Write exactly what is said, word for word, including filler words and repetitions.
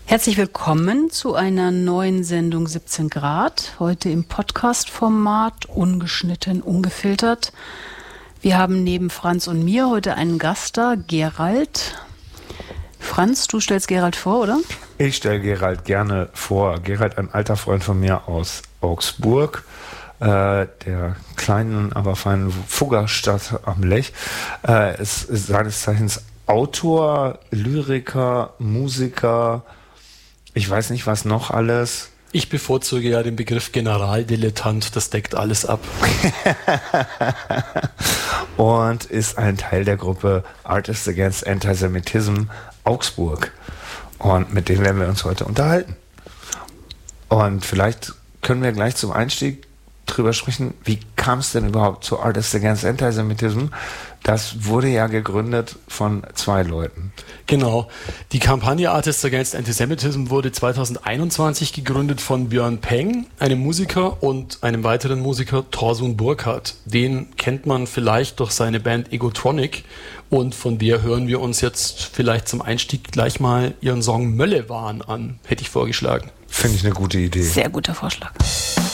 Herzlich willkommen zu einer neuen Sendung siebzehn Grad, heute im Podcast-Format, ungeschnitten, ungefiltert. Wir haben neben Franz und mir heute einen Gast da, Gerald. Franz, du stellst Gerald vor, oder? Ich stelle Gerald gerne vor. Gerald, ein alter Freund von mir aus Augsburg, äh, der kleinen, aber feinen Fuggerstadt am Lech. Äh, ist, ist seines Zeichens Autor, Lyriker, Musiker, ich weiß nicht, was noch alles. Ich bevorzuge ja den Begriff Generaldilettant, das deckt alles ab. Und ist ein Teil der Gruppe Artists Against Antisemitism Augsburg. Und mit denen werden wir uns heute unterhalten. Und vielleicht können wir gleich zum Einstieg drüber sprechen, wie kam es denn überhaupt zu Artists Against Antisemitism? Das wurde ja gegründet von zwei Leuten. Genau. Die Kampagne Artists Against Antisemitism wurde zweitausendeinundzwanzig gegründet von Björn Peng, einem Musiker, und einem weiteren Musiker, Torsun Burkhardt. Den kennt man vielleicht durch seine Band Egotronic, und von der hören wir uns jetzt vielleicht zum Einstieg gleich mal ihren Song Möllewahn an, hätte ich vorgeschlagen. Finde ich eine gute Idee. Sehr guter Vorschlag.